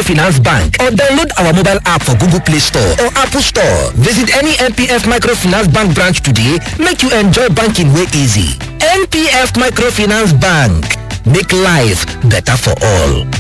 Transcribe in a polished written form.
Microfinance Bank or download our mobile app for Google Play Store or Apple Store. Visit any NPF Microfinance Bank branch today. Make you enjoy banking way easy. NPF Microfinance Bank. Make life better for all.